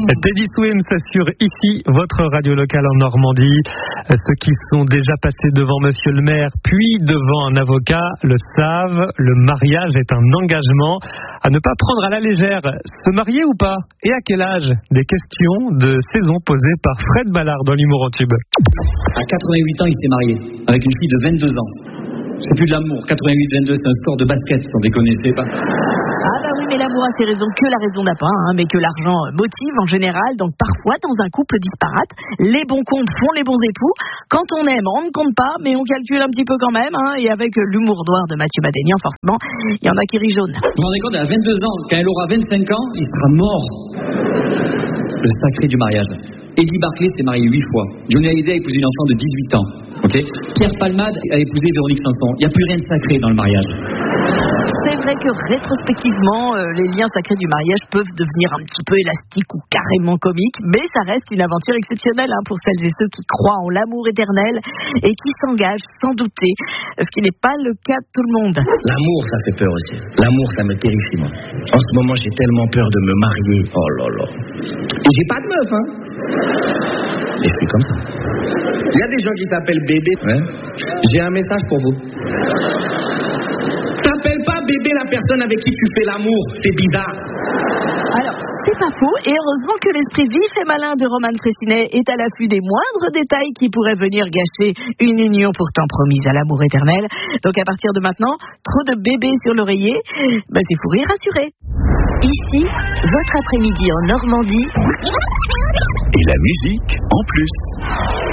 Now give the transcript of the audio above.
Teddy Swims sur ici, votre radio locale en Normandie. Ceux qui sont déjà passés devant Monsieur le maire, puis devant un avocat, le savent. Le mariage est un engagement à ne pas prendre à la légère. Se marier ou pas? Et à quel âge? Des questions de saison posées par Fred Ballard dans l'humour en tube. À 88 ans, il s'est marié avec une fille de 22 ans. C'est plus de l'amour. 88-22, c'est un score de basket, sans déconner, c'est pas... Ah bah oui, mais l'amour a ses raisons que la raison n'a pas, mais que l'argent motive en général. Donc parfois, dans un couple disparate, les bons comptes font les bons époux. Quand on aime, on ne compte pas, mais on calcule un petit peu quand même. Et avec l'humour noir de Mathieu Madénian, forcément, il y en a qui rient jaune. Vous vous rendez compte, à 22 ans, quand elle aura 25 ans, il sera mort. Le sacré du mariage. Eddie Barclay s'est marié 8 fois. Johnny Hallyday a épousé une enfant de 18 ans. Okay. Pierre Palmade a épousé Véronique Sanson. Il n'y a plus rien de sacré dans le mariage. C'est vrai que rétrospectivement, les liens sacrés du mariage peuvent devenir un petit peu élastiques ou carrément comiques, mais ça reste une aventure exceptionnelle pour celles et ceux qui croient en l'amour éternel et qui s'engagent sans douter, ce qui n'est pas le cas de tout le monde. L'amour, ça fait peur aussi. L'amour, ça me terrifie, moi. En ce moment, j'ai tellement peur de me marier. Oh là là. Et j'ai pas de meuf, Et je suis comme ça. Il y a des gens qui s'appellent bébé. Ouais. J'ai un message pour vous. T'appelles pas bébé la personne avec qui tu fais l'amour. C'est bizarre. Alors, c'est pas faux, et heureusement que l'esprit vif et malin de Roman Frécinet est à l'affût des moindres détails qui pourraient venir gâcher une union pourtant promise à l'amour éternel. Donc à partir de maintenant, trop de bébés sur l'oreiller, c'est fou rire rassuré. Ici, votre après-midi en Normandie. Et la musique en plus.